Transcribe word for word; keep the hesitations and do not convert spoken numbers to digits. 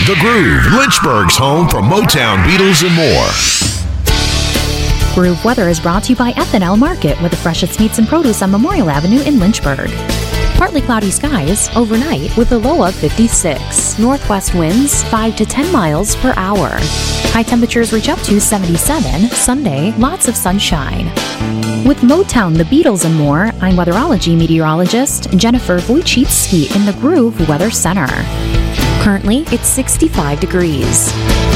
The Groove, Lynchburg's home for Motown, Beatles, and more. Groove Weather is brought to you by F and L Market with the freshest meats and produce on Memorial Avenue in Lynchburg. Partly cloudy skies overnight with a low of fifty-six. Northwest winds five to ten miles per hour. High temperatures reach up to seventy-seven. Sunday, lots of sunshine. With Motown, the Beatles, and more, I'm weatherology meteorologist Jennifer Wojcicki in the Groove Weather Center. Currently, it's sixty-five degrees.